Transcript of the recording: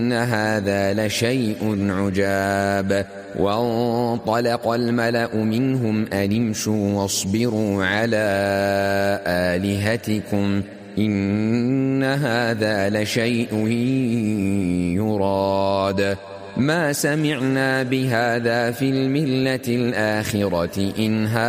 إن هذا لشيء عجاب. وانطلق الملأ منهم أن امشوا واصبروا على آلهتكم إن هذا لشيء يراد. ما سمعنا بهذا في الملة الآخرة إن هذا